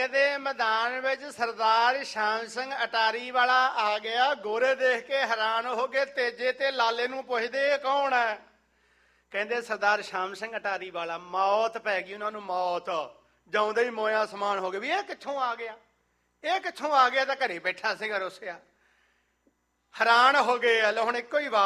ਦੇ ਮੈਦਾਨ ਵਿੱਚ ਸਰਦਾਰ ਸ਼ਾਮ ਸਿੰਘ ਅਟਾਰੀ ਵਾਲਾ ਆ ਗਿਆ। ਗੋਰੇ ਦੇਖ ਕੇ ਹੈਰਾਨ ਹੋ ਗਏ। ਤੇਜੇ ਤੇ ਲਾਲੇ ਨੂੰ ਪੁੱਛਦੇ ਇਹ ਕੌਣ ਹੈ? ਕਹਿੰਦੇ ਸਰਦਾਰ ਸ਼ਾਮ ਸਿੰਘ ਅਟਾਰੀ ਵਾਲਾ। ਮੌਤ ਪੈ ਗਈ ਉਹਨਾਂ ਨੂੰ, ਮੌਤ ਜਿਉਂਦੇ ਹੀ ਮੋਇਆ ਸਮਾਨ ਹੋ ਗਏ ਵੀ ਇਹ ਕਿੱਥੋਂ ਆ ਗਿਆ, ਇਹ ਕਿੱਥੋਂ ਆ ਗਿਆ? ਤਾਂ ਘਰੇ ਬੈਠਾ ਸੀਗਾ ਰੁੱਸਿਆ। ਹੈਰਾਨ ਹੋ ਗਏ। ਹੁਣ ਇੱਕੋ ਹੀ